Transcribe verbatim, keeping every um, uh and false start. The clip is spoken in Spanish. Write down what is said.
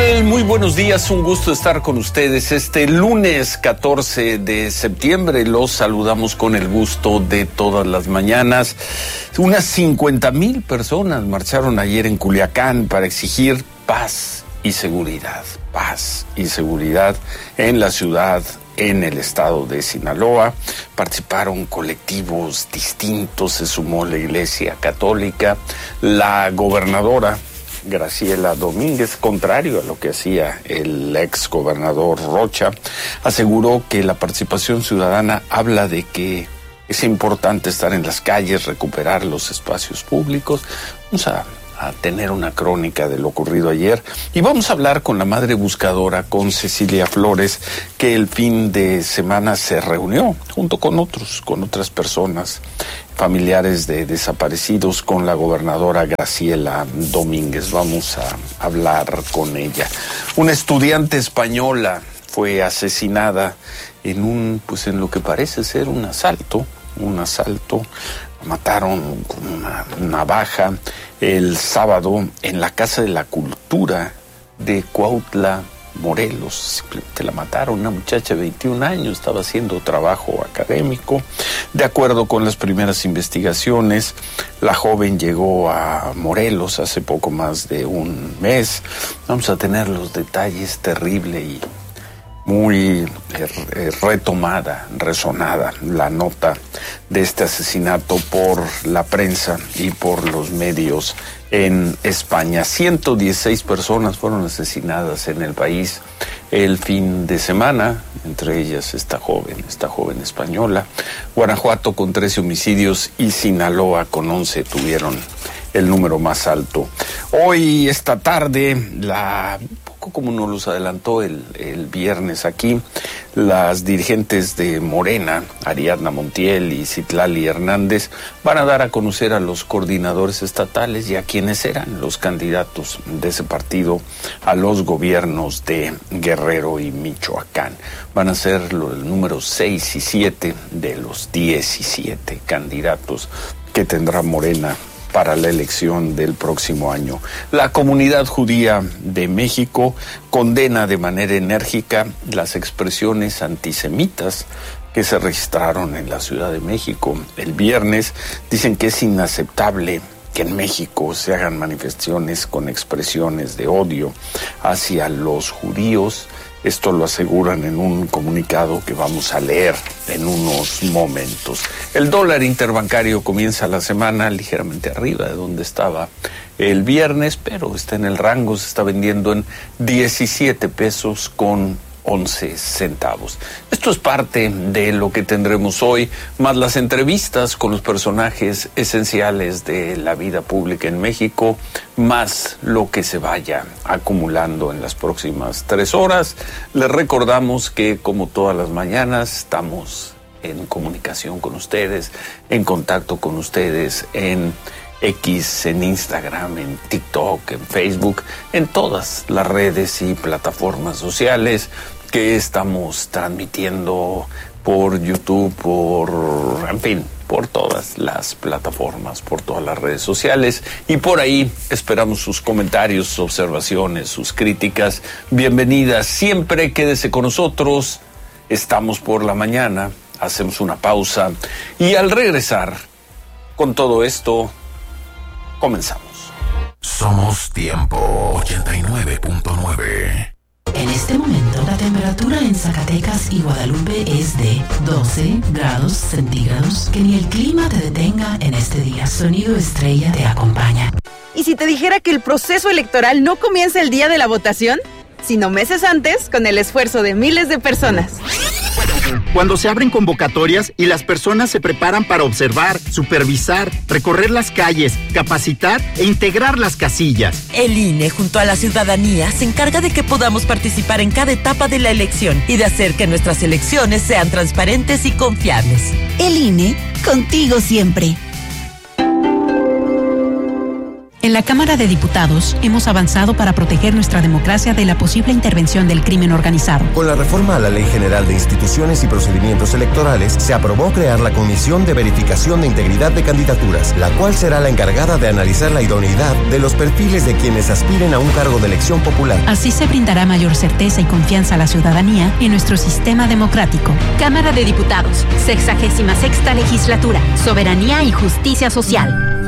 tal? Muy buenos días, un gusto estar con ustedes. Este lunes catorce de septiembre los saludamos con el gusto de todas las mañanas. Unas cincuenta mil personas marcharon ayer en Culiacán para exigir paz y seguridad. Paz y seguridad en la ciudad, en el estado de Sinaloa. Participaron colectivos distintos, se sumó la Iglesia Católica, la gobernadora Graciela Domínguez, contrario a lo que hacía el ex gobernador Rocha, aseguró que la participación ciudadana habla de que es importante estar en las calles, recuperar los espacios públicos. Vamos a, a tener una crónica de lo ocurrido ayer y vamos a hablar con la madre buscadora, con Cecilia Flores, que el fin de semana se reunió junto con otros, con otras personas, familiares de desaparecidos, con la gobernadora Graciela Domínguez. Vamos a hablar con ella. Una estudiante española fue asesinada en un, pues en lo que parece ser un asalto, un asalto. La mataron con una navaja el sábado en la Casa de la Cultura de Cuautla, Morelos. Simplemente la mataron. Una muchacha de veintiún años, estaba haciendo trabajo académico. De acuerdo con las primeras investigaciones, la joven llegó a Morelos hace poco más de un mes. Vamos a tener los detalles. Terrible y muy eh, retomada, resonada la nota de este asesinato por la prensa y por los medios en España. ciento dieciséis personas fueron asesinadas en el país el fin de semana, entre ellas esta joven, esta joven española. Guanajuato con trece homicidios y Sinaloa con once tuvieron el número más alto. Hoy, esta tarde, la poco como nos los adelantó el, el viernes aquí, las dirigentes de Morena, Ariadna Montiel y Citlali Hernández, van a dar a conocer a los coordinadores estatales y a quienes eran los candidatos de ese partido a los gobiernos de Guerrero y Michoacán. Van a ser el número seis y siete de los diecisiete candidatos que tendrá Morena para la elección del próximo año. La comunidad judía de México condena de manera enérgica las expresiones antisemitas que se registraron en la Ciudad de México el viernes. Dicen que es inaceptable que en México se hagan manifestaciones con expresiones de odio hacia los judíos. Esto lo aseguran en un comunicado que vamos a leer en unos momentos. El dólar interbancario comienza la semana ligeramente arriba de donde estaba el viernes, pero está en el rango, se está vendiendo en diecisiete pesos con once centavos. Esto es parte de lo que tendremos hoy, más las entrevistas con los personajes esenciales de la vida pública en México, más lo que se vaya acumulando en las próximas tres horas. Les recordamos que, como todas las mañanas, estamos en comunicación con ustedes, en contacto con ustedes en X, en Instagram, en TikTok, en Facebook, en todas las redes y plataformas sociales que estamos transmitiendo por YouTube, por, en fin, por todas las plataformas, por todas las redes sociales. Y por ahí esperamos sus comentarios, sus observaciones, sus críticas. Bienvenidas siempre, quédese con nosotros. Estamos por la mañana, hacemos una pausa y al regresar con todo esto, comenzamos. Somos Tiempo ochenta y nueve punto nueve. En este momento, la temperatura en Zacatecas y Guadalupe es de doce grados centígrados. Que ni el clima te detenga en este día. Sonido Estrella te acompaña. ¿Y si te dijera que el proceso electoral no comienza el día de la votación, sino meses antes, con el esfuerzo de miles de personas? Cuando se abren convocatorias y las personas se preparan para observar, supervisar, recorrer las calles, capacitar e integrar las casillas. El I N E, junto a la ciudadanía, se encarga de que podamos participar en cada etapa de la elección y de hacer que nuestras elecciones sean transparentes y confiables. El I N E, contigo siempre. En la Cámara de Diputados hemos avanzado para proteger nuestra democracia de la posible intervención del crimen organizado. Con la reforma a la Ley General de Instituciones y Procedimientos Electorales, se aprobó crear la Comisión de Verificación de Integridad de Candidaturas, la cual será la encargada de analizar la idoneidad de los perfiles de quienes aspiren a un cargo de elección popular. Así se brindará mayor certeza y confianza a la ciudadanía en nuestro sistema democrático. Cámara de Diputados, sexagésima sexta legislatura, Soberanía y Justicia Social.